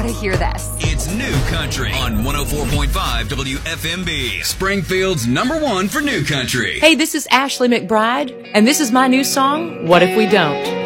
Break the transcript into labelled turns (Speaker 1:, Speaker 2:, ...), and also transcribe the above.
Speaker 1: gotta hear this.
Speaker 2: It's New Country on 104.5 WFMB, Springfield's #1 for New Country.
Speaker 3: Hey, this is Ashley McBride, and this is my new song, What If We Don't?